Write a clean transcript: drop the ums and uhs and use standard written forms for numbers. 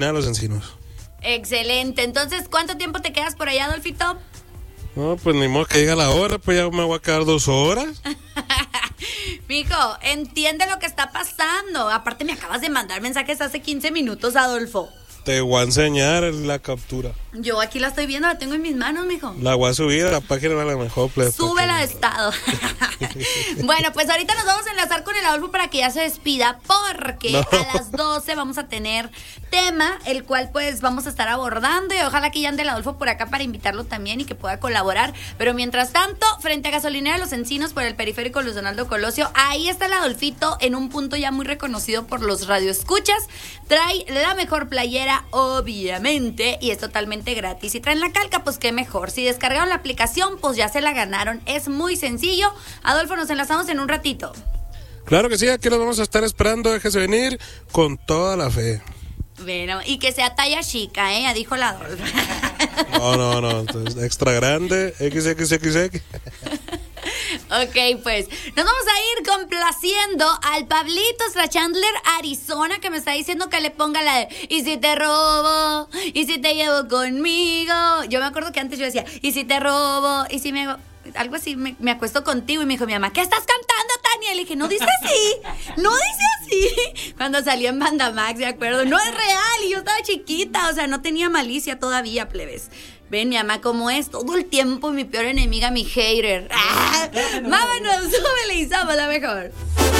a Los Encinos. Excelente. Entonces, ¿cuánto tiempo te quedas por allá, Adolfito? No, pues ni modo que diga la hora, pues ya me voy a quedar 2 horas. Mijo, entiende lo que está pasando. Aparte, me acabas de mandar mensajes hace 15 minutos, Adolfo. Te voy a enseñar la captura. Yo aquí la estoy viendo, la tengo en mis manos, mijo. La voy a subir a la página de la mejor Play. Súbela de estado. Bueno, pues ahorita nos vamos a enlazar con el Adolfo para que ya se despida, porque a las 12 vamos a tener tema, el cual pues vamos a estar abordando, y ojalá que ya ande el Adolfo por acá para invitarlo también y que pueda colaborar. Pero mientras tanto, frente a Gasolinera Los Encinos por el periférico Luis Donaldo Colosio, ahí está el Adolfito en un punto ya muy reconocido por los radioescuchas. Trae la mejor playera, obviamente, y es totalmente gratis. Si traen la calca, pues qué mejor. Si descargaron la aplicación, pues ya se la ganaron. Es muy sencillo. Adolfo, nos enlazamos en un ratito. Claro que sí, aquí los vamos a estar esperando. Déjese venir con toda la fe. Bueno, y que sea talla chica, ya dijo la Adolfo. No, entonces, extra grande, XXXX. Ok, pues nos vamos a ir complaciendo al Pablito Chandler, Arizona, que me está diciendo que le ponga la de "y si te robo, y si te llevo conmigo". Yo me acuerdo que antes yo decía "y si te robo, y si me hago algo así, me acuesto contigo", y me dijo mi mamá "¿qué estás cantando, Tania?". Le dije "no dice así, no dice así". Cuando salí en Banda Max, de acuerdo, no es real, y yo estaba chiquita, o sea, no tenía malicia todavía, plebes. Ven, mi mamá, como es todo el tiempo mi peor enemiga, mi hater. ¡Ah! Vámonos, súbele y somos la mejor.